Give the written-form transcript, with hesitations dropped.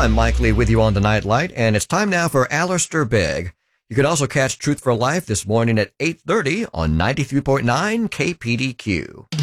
I'm Mike Lee with you on the Nightlight, and it's time now for Alistair Begg. You can also catch Truth for Life this morning at 8:30 on 93.9 KPDQ.